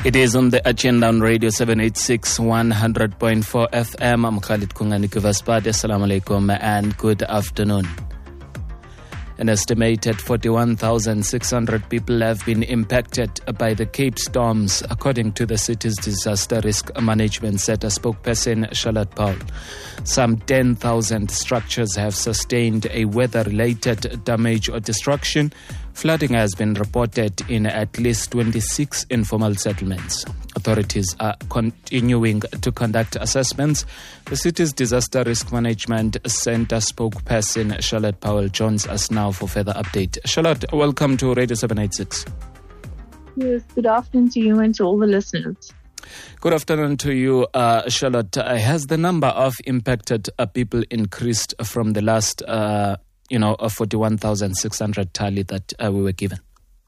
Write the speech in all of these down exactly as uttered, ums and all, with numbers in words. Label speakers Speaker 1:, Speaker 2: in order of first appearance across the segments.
Speaker 1: It is on the agenda on Radio seven eighty-six, one hundred point four F M. I'm Khalid Kungani Kuvaspad. Assalamu alaikum and good afternoon. An estimated forty-one thousand six hundred people have been impacted by the Cape storms, according to the city's Disaster Risk Management Centre spokesperson Charlotte Paul. Some ten thousand structures have sustained a weather-related damage or destruction. Flooding has been reported in at least twenty-six informal settlements. Authorities are continuing to conduct assessments. The city's Disaster Risk Management Centre spokesperson Charlotte Powell joins us now for further update. Charlotte, welcome to Radio seven eighty-six.
Speaker 2: Yes, good afternoon to you and to all the listeners.
Speaker 1: Good afternoon to you, uh, Charlotte. Uh, has the number of impacted uh, people increased from the last uh, you know, a forty-one thousand six hundred tally that uh, we were given?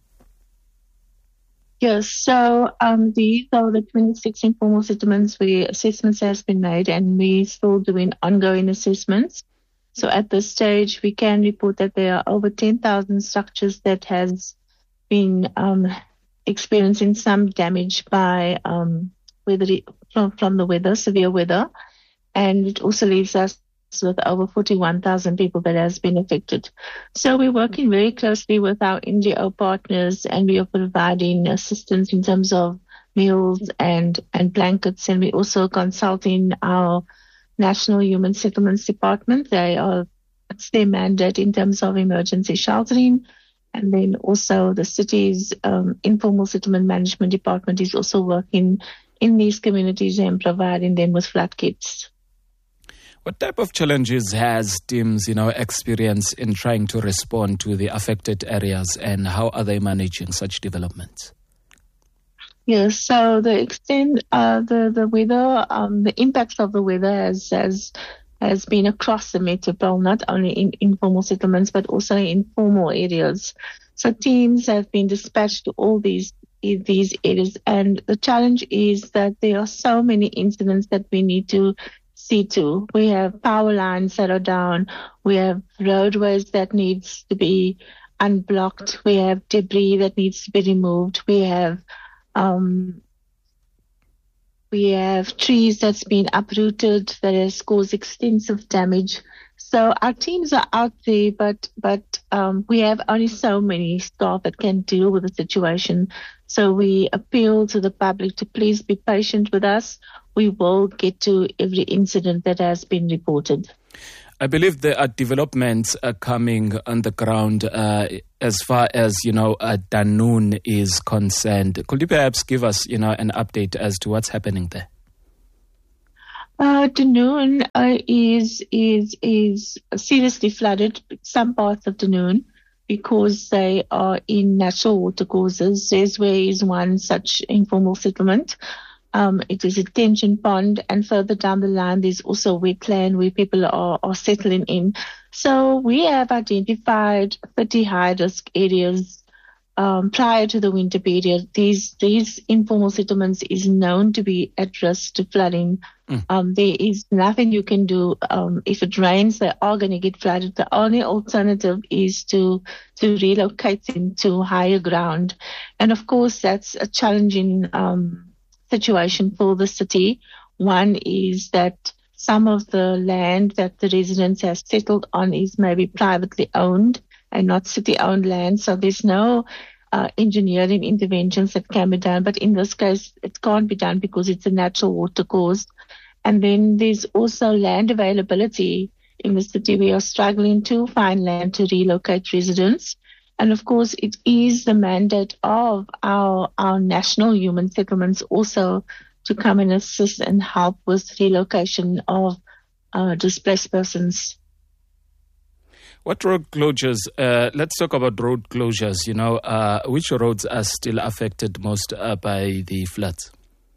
Speaker 2: Yes, so um, these are the twenty-six informal settlements where assessments has been made, and we're still doing ongoing assessments. So at this stage, we can report that there are over ten thousand structures that has been um, experiencing some damage by um, weather, from, from the weather, severe weather, and it also leaves us with over forty-one thousand people that has been affected. So we're working very closely with our N G O partners, and we are providing assistance in terms of meals and, and blankets, and we're also consulting our National Human Settlements Department. They are, it's their mandate in terms of emergency sheltering, and then also the city's um, Informal Settlement Management Department is also working in these communities and providing them with flood kits.
Speaker 1: What type of challenges has teams, you know, experience in trying to respond to the affected areas, and how are they managing such developments?
Speaker 2: Yes, so the extent, uh, the the weather, um, the impacts of the weather has has has been across the metropole, not only in informal settlements but also in formal areas. So teams have been dispatched to all these these areas, and the challenge is that there are so many incidents that we need to see to. We have power lines that are down. We have roadways that needs to be unblocked. We have debris that needs to be removed. We have um, we have trees that's been uprooted that has caused extensive damage. So our teams are out there, but but um, we have only so many staff that can deal with the situation. So we appeal to the public to please be patient with us. We will get to every incident that has been reported.
Speaker 1: I believe there are developments uh, coming on the ground uh, as far as, you know, uh, Dunoon is concerned. Could you perhaps give us, you know, an update as to what's happening there?
Speaker 2: Uh, Dunoon uh, is is is seriously flooded. Some parts of Dunoon, because they are in natural watercourses. Zezwe is one such informal settlement. Um, it is a detention pond, and further down the line, there's also wetland where people are, are settling in. So we have identified thirty high-risk areas um, prior to the winter period. These these informal settlements is known to be at risk to flooding. Mm. Um, there is nothing you can do. Um, if it rains, they are going to get flooded. The only alternative is to to relocate them to higher ground, and of course that's a challenging um, situation for the city. One is that some of the land that the residents have settled on is maybe privately owned and not city-owned land, so there's no uh, engineering interventions that can be done. But in this case, it can't be done because it's a natural watercourse. And then there's also land availability in the city. We are struggling to find land to relocate residents. And of course, it is the mandate of our, our national human settlements also to come and assist and help with relocation of uh, displaced persons.
Speaker 1: What road closures? Uh, let's talk about road closures. You know, uh, which roads are still affected most uh, by the floods?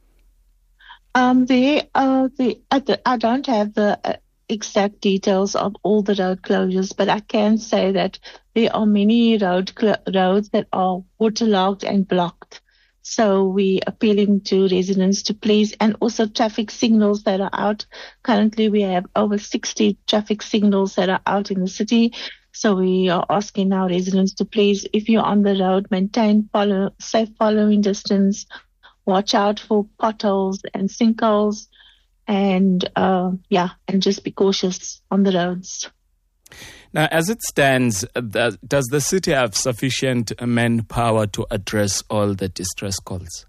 Speaker 2: Um, they, uh, the, I, I don't have the uh, exact details of all the road closures, but I can say that there are many road cl- roads that are waterlogged and blocked. So we appealing to residents to please, and also traffic signals that are out. Currently, we have over sixty traffic signals that are out in the city. So we are asking our residents to please, if you're on the road, maintain follow safe following distance, watch out for potholes and sinkholes, and uh, yeah, and just be cautious on the roads.
Speaker 1: Now, as it stands, does the city have sufficient manpower to address all the distress calls?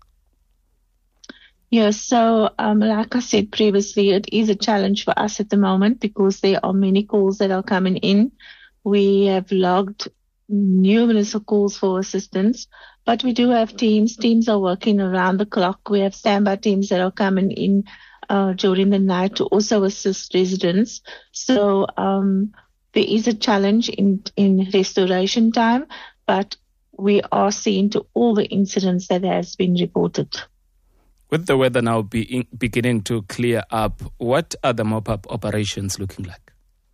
Speaker 2: Yes, so um, like I said previously, it is a challenge for us at the moment because there are many calls that are coming in. We have logged numerous calls for assistance, but we do have teams. Teams are working around the clock. We have standby teams that are coming in uh, during the night to also assist residents. So um, there is a challenge in, in restoration time, but we are seeing to all the incidents that has been reported.
Speaker 1: With the weather now be beginning to clear up, what are the mop-up operations looking like?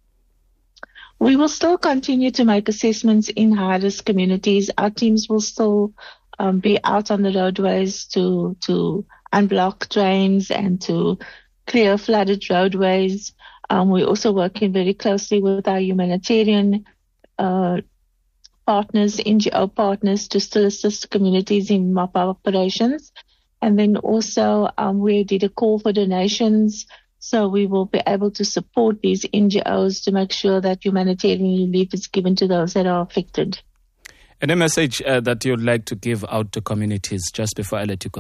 Speaker 2: We will still continue to make assessments in high-risk communities. Our teams will still um, be out on the roadways to to unblock drains and to clear flooded roadways. Um, we're also working very closely with our humanitarian uh, partners, N G O partners, to still assist communities in mop-up operations. And then also um, we did a call for donations. So we will be able to support these N G Os to make sure that humanitarian relief is given to those that are affected.
Speaker 1: And a message uh, that you'd like to give out to communities just before I let you go?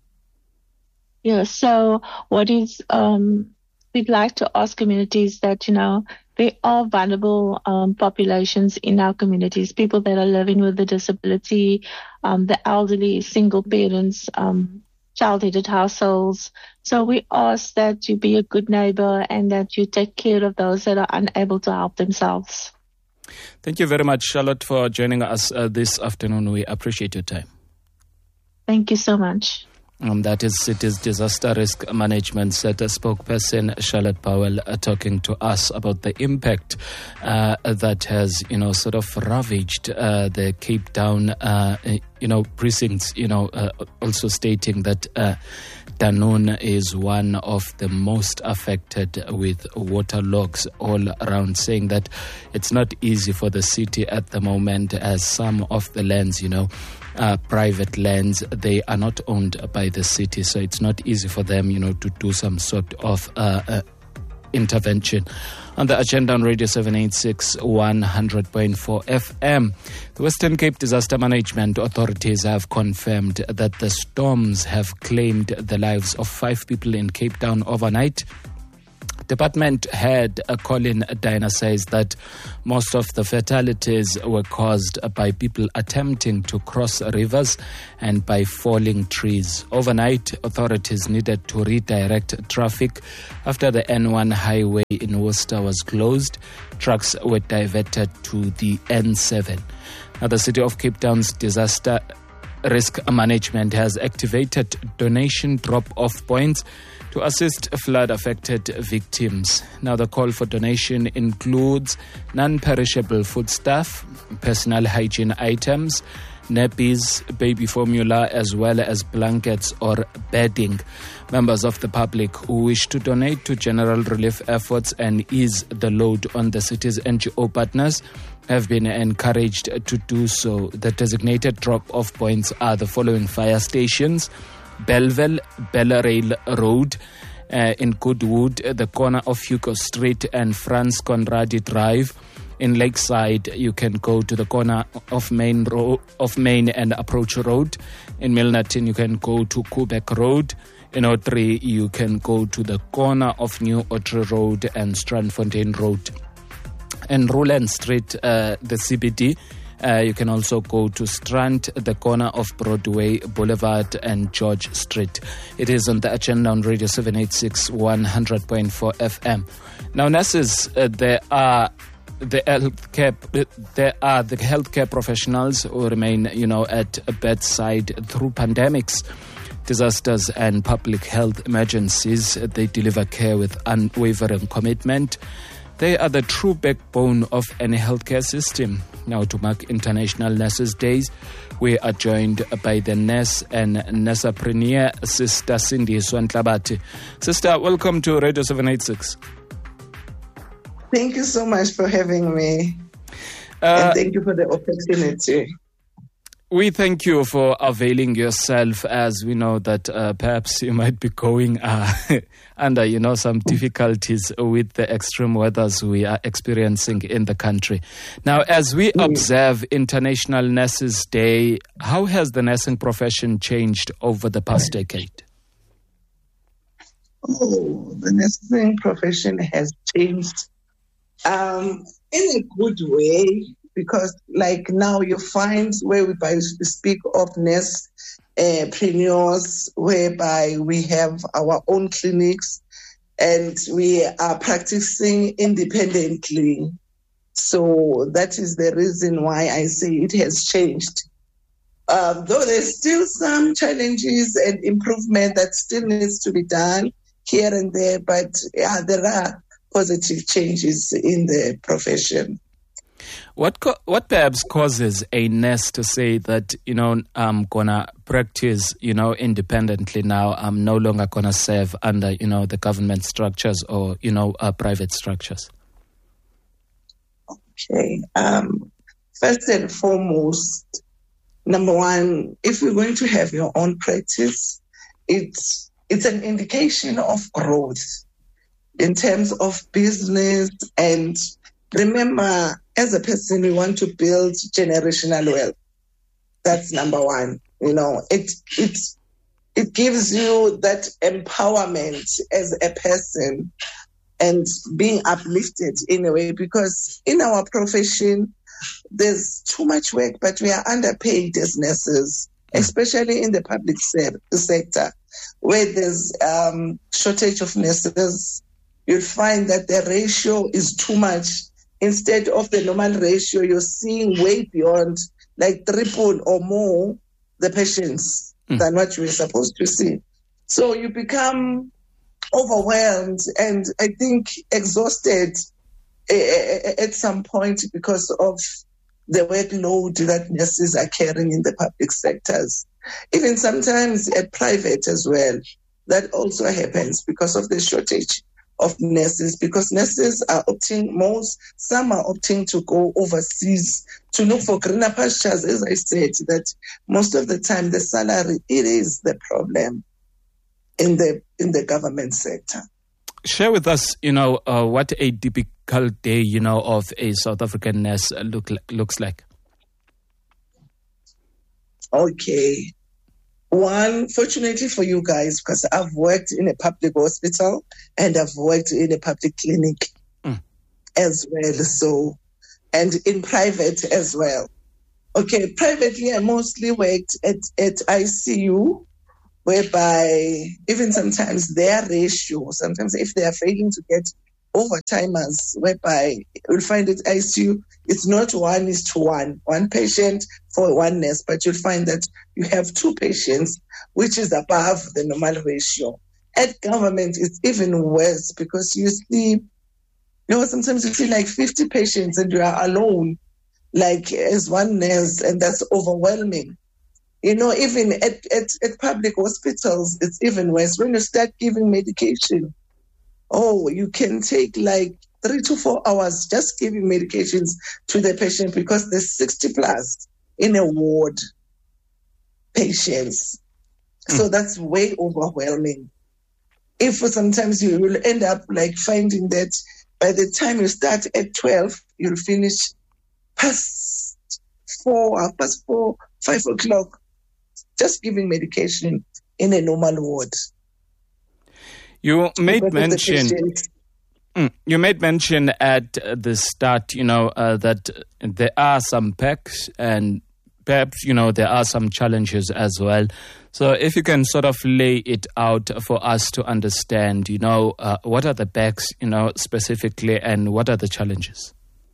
Speaker 2: Yeah, so what is, um, we'd like to ask communities that, you know, there are vulnerable um, populations in our communities, people that are living with a disability, um, the elderly, single parents, um, child-headed households. So we ask that you be a good neighbor and that you take care of those that are unable to help themselves.
Speaker 1: Thank you very much, Charlotte, for joining us uh, this afternoon. We appreciate your time.
Speaker 2: Thank you so much.
Speaker 1: Um, that is City's Disaster Risk Management Center spokesperson Charlotte Powell uh, talking to us about the impact uh, that has, you know, sort of ravaged uh, the Cape Town, uh, you know, precincts, you know, uh, also stating that uh, Dunoon is one of the most affected with waterlogs all around, saying that it's not easy for the city at the moment as some of the lands, you know, Uh, private lands, they are not owned by the city, so it's not easy for them, you know, to do some sort of uh, uh, intervention. On the agenda on Radio seven eighty-six, one hundred point four F M, the Western Cape Disaster Management authorities have confirmed that the storms have claimed the lives of five people in Cape Town overnight. Department head uh, Colin Diner says that most of the fatalities were caused by people attempting to cross rivers and by falling trees. Overnight, authorities needed to redirect traffic after the N one highway in Worcester was closed. Trucks were diverted to the N seven. Now, the City of Cape Town's Disaster Risk Management has activated donation drop-off points to assist flood-affected victims. Now, the call for donation includes non-perishable foodstuff, personal hygiene items, nappies, baby formula, as well as blankets or bedding. Members of the public who wish to donate to general relief efforts and ease the load on the city's N G O partners have been encouraged to do so. The designated drop-off points are the following fire stations: Belleville, Bellerail Road, uh, in Goodwood, the corner of Hugo Street and Franz Conradi Drive. In Lakeside, you can go to the corner of Main, Ro- of Main and Approach Road. In Milnerton, you can go to Quebec Road. In Ottery, you can go to the corner of New Ottery Road and Strandfontein Road. In Roland Street, uh, the C B D, Uh, you can also go to Strand, the corner of Broadway Boulevard and George Street. It is on the agenda on Radio seven eighty-six, one hundred point four F M. Now, nurses, uh, there are the healthcare, there are the healthcare professionals who remain, you know, at a bedside through pandemics, disasters, and public health emergencies. They deliver care with unwavering commitment. They are the true backbone of any healthcare system. Now, to mark International Nurses Days, we are joined by the nurse and nursepreneur, Sister Cindy Swantlabati. Sister, welcome to Radio seven eighty-six.
Speaker 3: Thank you so much for having me. Uh, and thank you for the opportunity.
Speaker 1: We thank you for availing yourself, as we know that uh, perhaps you might be going uh, under, you know, some difficulties with the extreme weathers we are experiencing in the country. Now, as we observe International Nurses Day, how has the nursing profession changed over the past decade?
Speaker 3: Oh, the nursing profession has changed um, in a good way. Because like now you find whereby we speak of nurse uh, preneurs, whereby we have our own clinics and we are practicing independently. So that is the reason why I say it has changed. Um, though there's still some challenges and improvement that still needs to be done here and there, but yeah, there are positive changes in the profession.
Speaker 1: What co- what perhaps causes a nurse to say that, you know, I'm gonna practice, you know, independently now. I'm no longer gonna serve under, you know, the government structures or, you know, uh, private structures?
Speaker 3: Okay. Um, first and foremost, number one, if you're going to have your own practice, it's it's an indication of growth in terms of business. And remember, as a person, we want to build generational wealth. That's number one. You know, it it it gives you that empowerment as a person and being uplifted in a way, because in our profession, there's too much work, but we are underpaid as nurses, especially in the public se- sector, where there's um, shortage of nurses. You'll find that the ratio is too much. Instead of the normal ratio, you're seeing way beyond, like triple or more, the patients mm. than what you were supposed to see. So you become overwhelmed and I think exhausted at some point because of the workload that nurses are carrying in the public sectors. Even sometimes at private as well, that also happens because of the shortage of nurses, because nurses are opting, most, some are opting to go overseas to look for greener pastures. As I said, that most of the time the salary, it is the problem in the in the government sector.
Speaker 1: Share with us, you know, uh, what a typical day, you know, of a South African nurse look looks like.
Speaker 3: Okay. One, fortunately for you guys, because I've worked in a public hospital and I've worked in a public clinic mm. as well, so, and in private as well. Okay, privately I mostly worked at, at I C U, whereby even sometimes their ratio, sometimes if they are failing to get overtimers, whereby you'll find it I C U, it's not one is to one, one patient for one nurse, but you'll find that you have two patients, which is above the normal ratio. At government, it's even worse because you see, you know, sometimes you see like fifty patients and you are alone, like as one nurse, and that's overwhelming. You know, even at, at, at public hospitals, it's even worse. When you start giving medication, oh, you can take like three to four hours just giving medications to the patient because there's sixty plus in a ward patients. Mm. So that's way overwhelming. If sometimes you will end up like finding that by the time you start at twelve, you'll finish past four, past four, five o'clock, just giving medication in a normal ward.
Speaker 1: You made mention. Mm, you made mention at the start, you know, uh, that there are some perks and perhaps, you know, there are some challenges as well. So if you can sort of lay it out for us to understand, you know, uh, what are the perks, you know, specifically, and what are the challenges?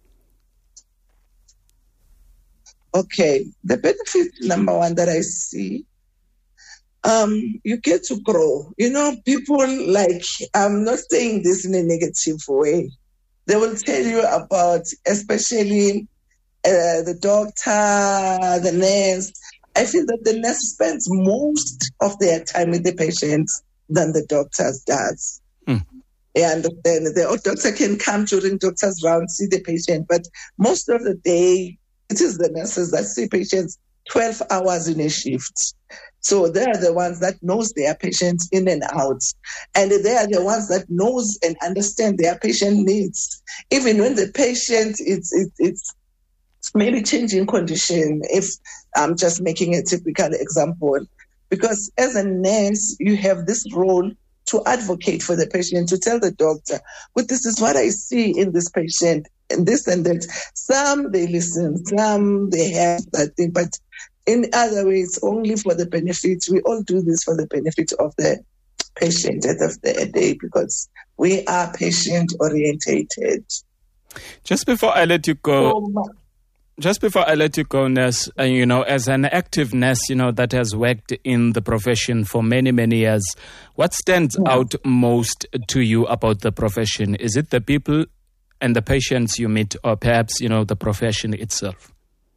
Speaker 3: Okay, the benefit number one that I see, Um, you get to grow. You know, people like, I'm not saying this in a negative way. They will tell you about, especially uh, the doctor, the nurse. I feel that the nurse spends most of their time with the patients than the doctor does. Mm. Yeah, and then the doctor can come during doctor's round, see the patient, but most of the day, it is the nurses that see patients twelve hours in a shift. So they are the ones that knows their patients in and out. And they are the ones that knows and understand their patient needs. Even when the patient is it, it's maybe changing condition, if I'm just making a typical example. Because as a nurse, you have this role to advocate for the patient, to tell the doctor, well, this is what I see in this patient, and this and that. Some they listen, some they have that thing, but in other ways, only for the benefit. We all do this for the benefit of the patient at the end of the day, because we are patient orientated.
Speaker 1: Just before I let you go,
Speaker 3: Oh,
Speaker 1: just before I let you go, nurse, uh, you know, as an active nurse, you know, that has worked in the profession for many, many years, what stands
Speaker 3: Yeah.
Speaker 1: out most to you about the profession? Is it the people and the patients you meet, or perhaps, you know, the profession itself?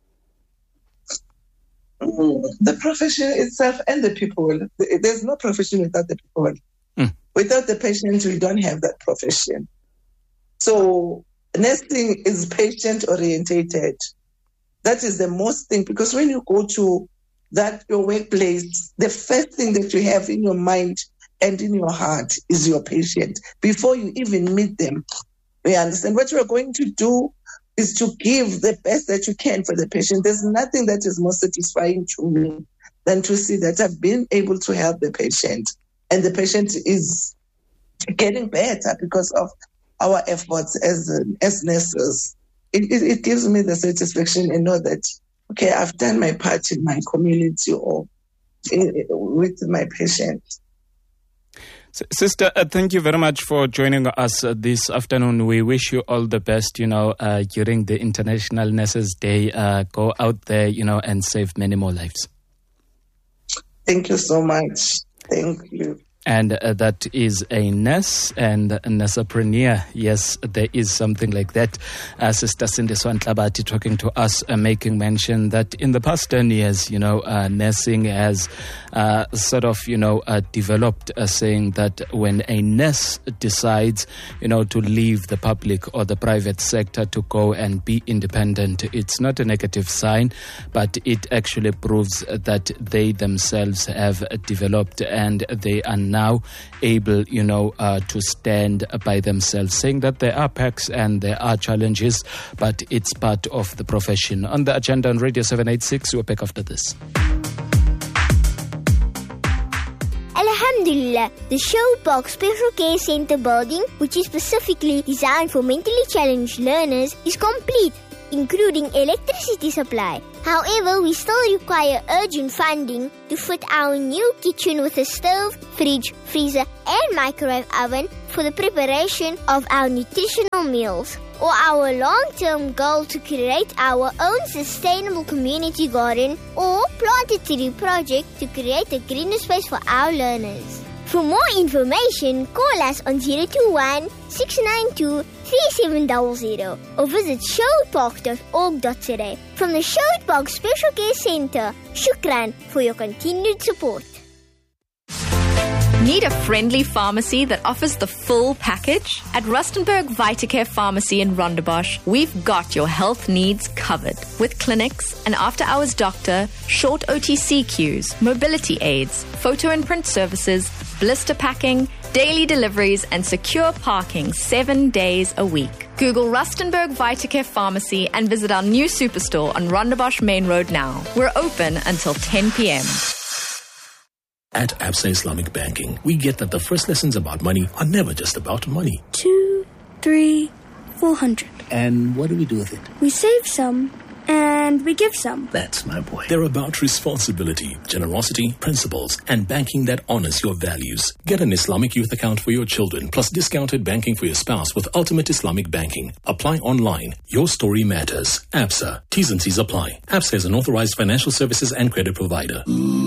Speaker 3: Mm, the profession itself and the people. There's no profession without the people.
Speaker 1: Mm.
Speaker 3: Without the patient, we don't have that profession. So nursing is patient orientated. That is the most thing, because when you go to that your workplace, the first thing that you have in your mind and in your heart is your patient before you even meet them. You understand? What you are going to do is to give the best that you can for the patient. There's nothing that is more satisfying to me than to see that I've been able to help the patient, and the patient is getting better because of our efforts as as nurses. It, it, it gives me the satisfaction and know that, okay, I've done my part in my community or in, with my patient.
Speaker 1: Sister, uh, thank you very much for joining us uh, this afternoon. We wish you all the best, you know, uh, during the International Nurses Day. Uh, go out there, you know, and save many more lives.
Speaker 3: Thank you so much. Thank you.
Speaker 1: And uh, that is a nurse and a nursepreneur. Yes, there is something like that. Uh, Sister Sindiswa Ntlabati talking to us, uh, making mention that in the past ten years, you know, uh, nursing has uh, sort of, you know, uh, developed, uh, saying that when a nurse decides, you know, to leave the public or the private sector to go and be independent, it's not a negative sign, but it actually proves that they themselves have developed and they are now able, you know, uh, to stand by themselves, saying that there are perks and there are challenges, but it's part of the profession. On the agenda on Radio seven eighty-six, we'll back after this.
Speaker 4: Alhamdulillah, the Sherwood Park Special Care Centre building, which is specifically designed for mentally challenged learners, is complete, including electricity supply. However, we still require urgent funding to fit our new kitchen with a stove, fridge, freezer and microwave oven for the preparation of our nutritional meals. Or our long-term goal to create our own sustainable community garden or plant a tree project to create a greener space for our learners. For more information, call us on zero two one, six nine two, three seven zero zero or visit sherwood park dot org dot za. From the Sherwood Park Special Care Centre, shukran for your continued support.
Speaker 5: Need a friendly pharmacy that offers the full package? At Rustenburg Vitacare Pharmacy in Rondebosch, we've got your health needs covered. With clinics, an after-hours doctor, short O T C queues, mobility aids, photo and print services, blister packing, daily deliveries, and secure parking seven days a week. Google Rustenburg Vitacare Pharmacy and visit our new superstore on Rondebosch Main Road now. We're open until ten p.m.
Speaker 6: At Absa Islamic Banking, we get that the first lessons about money are never just about money.
Speaker 7: Two, three, four hundred.
Speaker 6: And what do we do with it?
Speaker 7: We save some and we give some.
Speaker 6: That's my boy. They're about responsibility, generosity, principles, and banking that honors your values. Get an Islamic youth account for your children, plus discounted banking for your spouse with Ultimate Islamic Banking. Apply online. Your story matters. Absa. T's and C's apply. Absa is an authorized financial services and credit provider.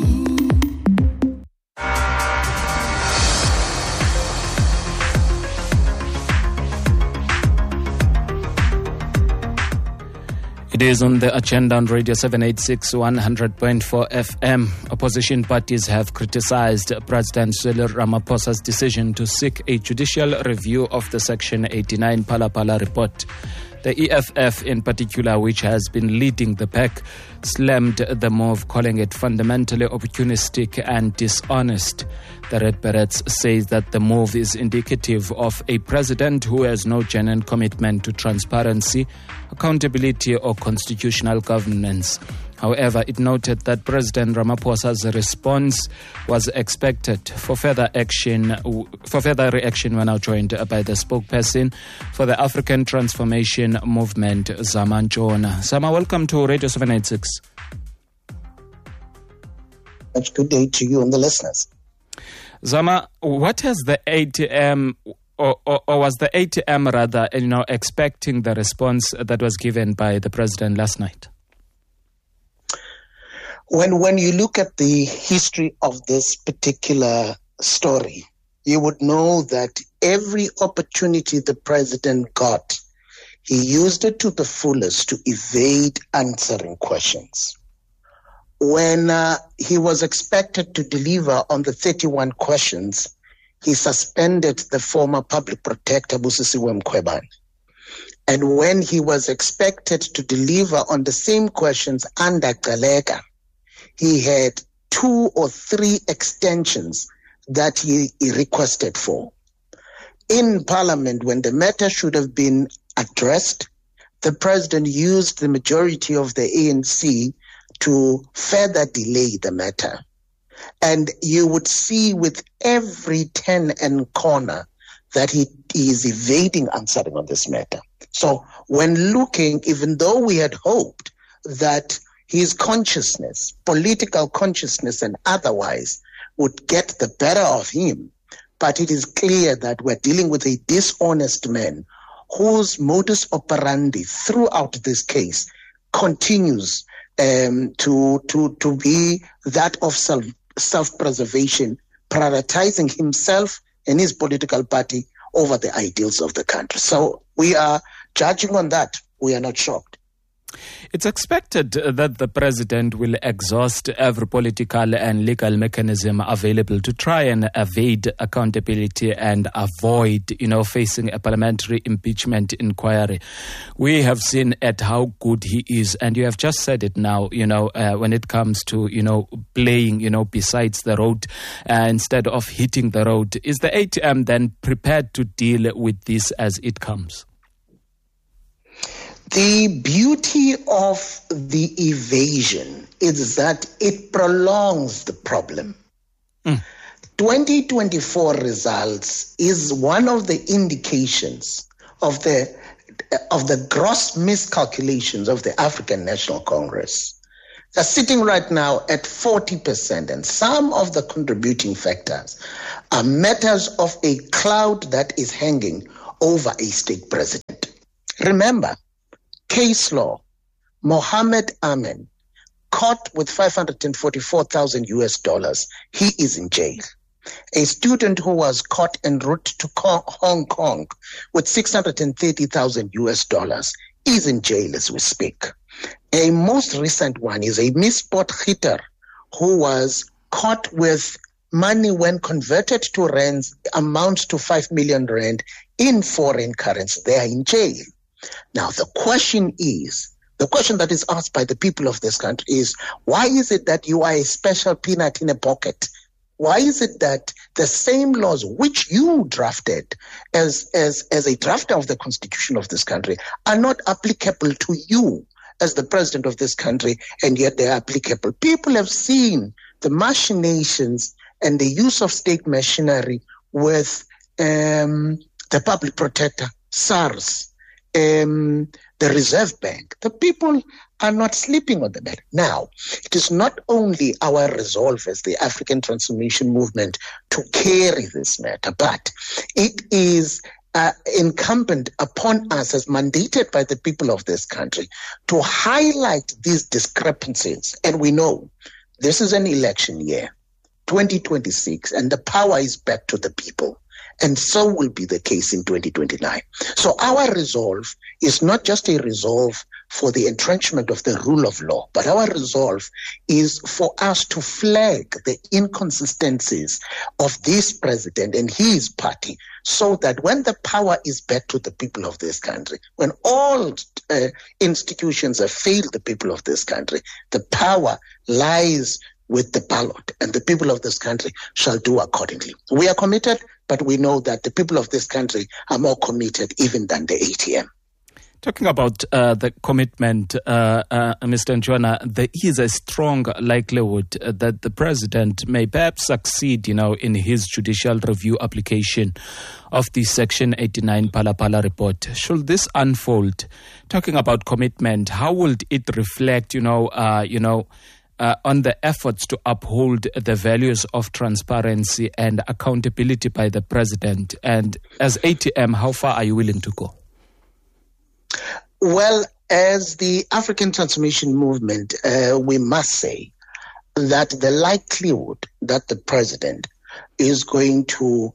Speaker 1: It is on the agenda on Radio seven eighty-six, one hundred point four F M. Opposition parties have criticized President Cyril Ramaphosa's decision to seek a judicial review of the Section eighty-nine Phala Phala report. The E F F in particular, which has been leading the pack, slammed the move, calling it fundamentally opportunistic and dishonest. The Red Berets says that the move is indicative of a president who has no genuine commitment to transparency, accountability or constitutional governance. However, it noted that President Ramaphosa's response was expected. For further action, for further reaction, we're now joined by the spokesperson for the African Transformation Movement, Zama Ntshona. Zama, welcome to Radio seven eighty-six.
Speaker 8: Good day to you and the listeners.
Speaker 1: Zama, what has the A T M, or, or, or was the A T M rather, you know, expecting the response that was given by the president last night?
Speaker 8: When when you look at the history of this particular story, you would know that every opportunity the president got, he used it to the fullest to evade answering questions. When uh, he was expected to deliver on the thirty-one questions, he suspended the former public protector, Busisiwe Mkhwebane. And when he was expected to deliver on the same questions under Gcaleka, he had two or three extensions that he, he requested for. In Parliament, when the matter should have been addressed, the president used the majority of the A N C to further delay the matter. And you would see with every turn and corner that he, he is evading answering on this matter. So when looking, even though we had hoped that his consciousness, political consciousness and otherwise, would get the better of him, but it is clear that we're dealing with a dishonest man whose modus operandi throughout this case continues um, to, to, to be that of self, self-preservation, prioritizing himself and his political party over the ideals of the country. So we are judging on that. We are not shocked.
Speaker 1: It's expected that the president will exhaust every political and legal mechanism available to try and evade accountability and avoid, you know, facing a parliamentary impeachment inquiry. We have seen at how good he is, and you have just said it now, you know, uh, when it comes to, you know, playing, you know, besides the road uh, instead of hitting the road. Is the A T M then prepared to deal with this as it comes?
Speaker 8: The beauty of the evasion is that it prolongs the problem. Mm. twenty twenty-four results is one of the indications of the of the gross miscalculations of the African National Congress. They're sitting right now at forty percent, and some of the contributing factors are matters of a cloud that is hanging over a state president. Remember, case law, Mohammed Amin, caught with five hundred forty-four thousand U S dollars. He is in jail. A student who was caught en route to Hong Kong with six hundred thirty thousand U S dollars is in jail as we speak. A most recent one is a Miss Potgieter who was caught with money when converted to rands amounts to five million rand in foreign currency. They are in jail. Now, the question is, the question that is asked by the people of this country is, why is it that you are a special peanut in a pocket? Why is it that the same laws which you drafted as, as, as a drafter of the constitution of this country are not applicable to you as the president of this country, and yet they are applicable? People have seen the machinations and the use of state machinery with um, the public protector, SARS, Um, the Reserve Bank. The people are not sleeping on the matter. Now, it is not only our resolve as the African Transformation Movement to carry this matter, but it is uh, incumbent upon us as mandated by the people of this country to highlight these discrepancies. And we know this is an election year, twenty twenty-six, and the power is back to the people. And so will be the case in twenty twenty-nine. So our resolve is not just a resolve for the entrenchment of the rule of law. But our resolve is for us to flag the inconsistencies of this president and his party, so that when the power is back to the people of this country, when all uh, institutions have failed the people of this country, the power lies with the ballot, and the people of this country shall do accordingly. We are committed, but we know that the people of this country are more committed even than the A T M.
Speaker 1: Talking about uh, the commitment, uh, uh, Mister Ntshona, there is a strong likelihood uh, that the president may perhaps succeed, you know, in his judicial review application of the Section eighty-nine Phala Phala report. Should this unfold, talking about commitment, how would it reflect, you know, uh, you know, uh, on the efforts to uphold the values of transparency and accountability by the president? And as A T M, how far are you willing to go?
Speaker 8: Well, as the African Transformation Movement, uh, we must say that the likelihood that the president is going to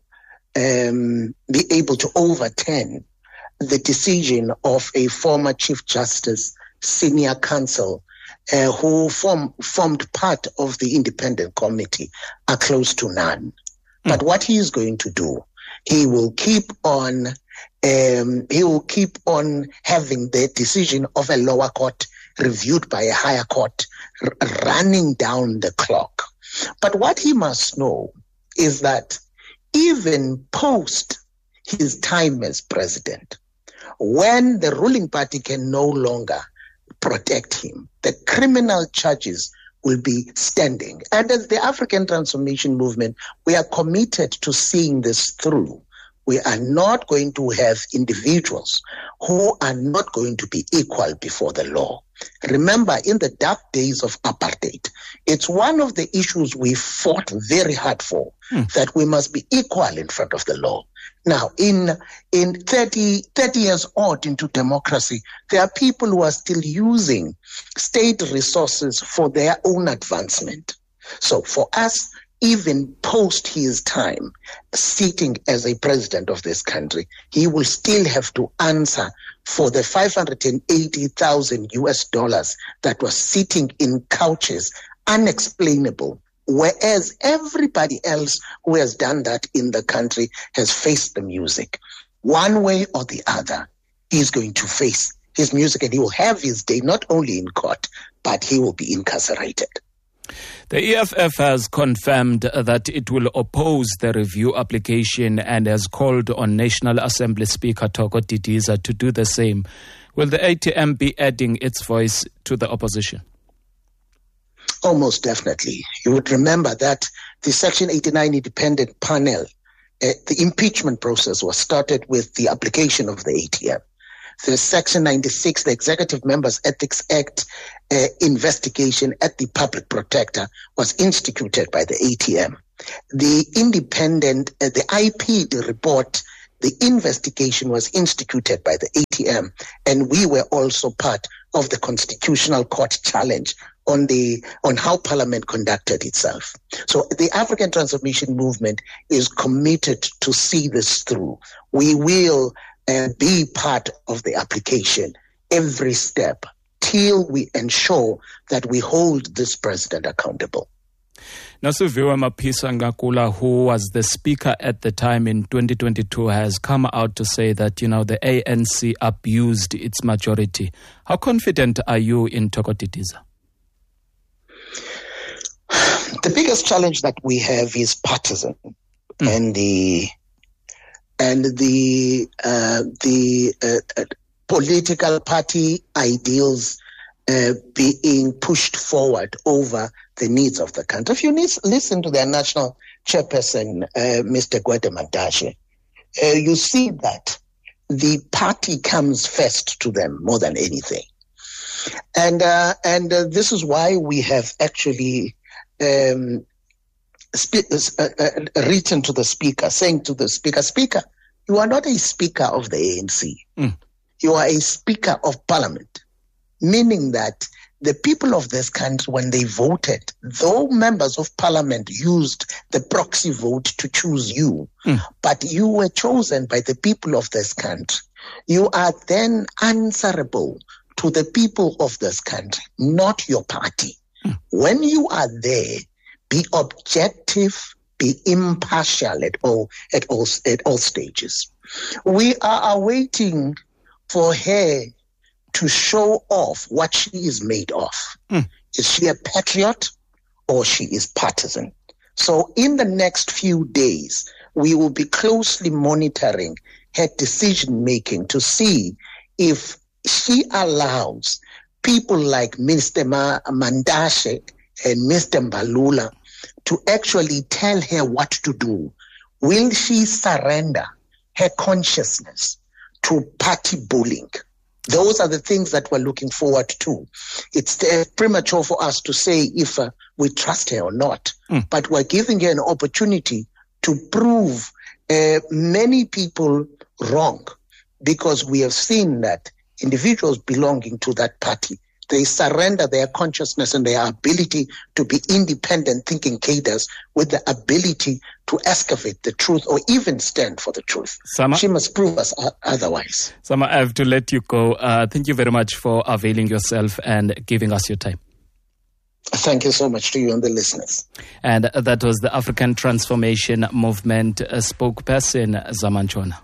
Speaker 8: um, be able to overturn the decision of a former Chief Justice, senior counsel, uh, who form, formed part of the independent committee, are close to none. Mm. But what he is going to do, he will keep on Um, he will keep on having the decision of a lower court reviewed by a higher court, r- running down the clock. But what he must know is that even post his time as president, when the ruling party can no longer protect him, the criminal charges will be standing. And as the African Transformation Movement, we are committed to seeing this through. We are not going to have individuals who are not going to be equal before the law. Remember, in the dark days of apartheid, it's one of the issues we fought very hard for, mm. that we must be equal in front of the law. Now, in in thirty, thirty years odd into democracy, there are people who are still using state resources for their own advancement. So for us, even post his time sitting as a president of this country, he will still have to answer for the five hundred eighty thousand U S dollars that was sitting in couches, unexplainable, whereas everybody else who has done that in the country has faced the music. One way or the other, he's going to face his music, and he will have his day not only in court, but he will be incarcerated.
Speaker 1: The E F F has confirmed that it will oppose the review application and has called on National Assembly Speaker Thoko Didiza to do the same. Will the A T M be adding its voice to the opposition?
Speaker 8: Oh, most definitely. You would remember that the Section eighty-nine independent panel, uh, the impeachment process was started with the application of the A T M. The Section ninety-six, the Executive Members Ethics Act uh, investigation at the Public Protector was instituted by the A T M. The independent, uh, the I P report, the investigation was instituted by the A T M, and we were also part of the Constitutional Court challenge on the on how Parliament conducted itself. So the African Transformation Movement is committed to see this through. We will Uh, be part of the application every step till we ensure that we hold this president accountable.
Speaker 1: Nasiviwe Mapisa Ngakula, who was the speaker at the time in twenty twenty-two, has come out to say that, you know, the A N C abused its majority. How confident are you in Thoko Didiza?
Speaker 8: The biggest challenge that we have is partisan, mm. and the and the uh, the uh, uh, political party ideals uh, being pushed forward over the needs of the country. If you need, listen to their national chairperson, uh, Mister Gwede Mantashe, uh, you see that the party comes first to them more than anything. And uh, and uh, this is why we have actually um, spe- uh, uh, written to the speaker, saying to the speaker, Speaker, you are not a speaker of the A N C. Mm. You are a speaker of parliament, meaning that the people of this country, when they voted, though members of parliament used the proxy vote to choose you, mm. but you were chosen by the people of this country. You are then answerable to the people of this country, not your party. Mm. When you are there, be objective, be impartial at all, at all, at all stages. We are awaiting for her to show off what she is made of. Mm. Is she a patriot or she is partisan? So in the next few days, we will be closely monitoring her decision-making to see if she allows people like Mister Ma- Mandashe and Mister Mbalula to actually tell her what to do. Will she surrender her consciousness to party bullying? Those are the things that we're looking forward to. It's uh, premature for us to say if uh, we trust her or not, mm. but we're giving her an opportunity to prove uh, many people wrong, because we have seen that individuals belonging to that party, they surrender their consciousness and their ability to be independent thinking cadres with the ability to excavate the truth or even stand for the truth. Sama, she must prove us otherwise.
Speaker 1: Sama, I have to let you go. Uh, thank you very much for availing yourself and giving us your time.
Speaker 8: Thank you so much to you and the listeners.
Speaker 1: And that was the African Transformation Movement uh, spokesperson, Zama Ntshona.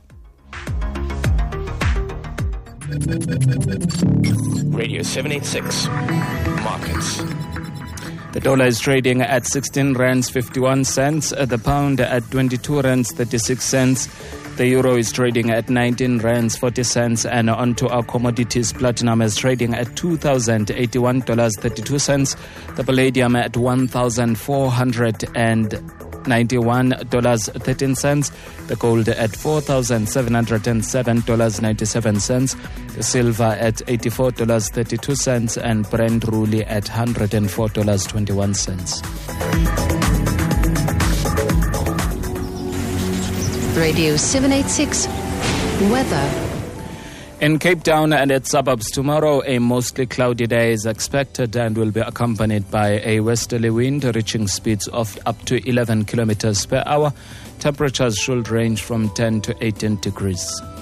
Speaker 6: Radio seven eighty-six Markets.
Speaker 1: The dollar is trading at sixteen rands fifty-one cents, the pound at twenty-two rands thirty-six cents, the euro is trading at nineteen rands forty cents, and on to our commodities, platinum is trading at two thousand eighty-one dollars thirty-two cents, the palladium at one thousand four hundred ninety-one dollars thirteen cents, the gold at four thousand seven hundred seven dollars ninety-seven cents, the silver at eighty-four dollars thirty-two cents, and Brent Ruli at one hundred four dollars twenty-one cents.
Speaker 9: Radio seven eighty-six Weather.
Speaker 1: In Cape Town and its suburbs tomorrow, a mostly cloudy day is expected and will be accompanied by a westerly wind reaching speeds of up to eleven kilometers per hour. Temperatures should range from ten to eighteen degrees.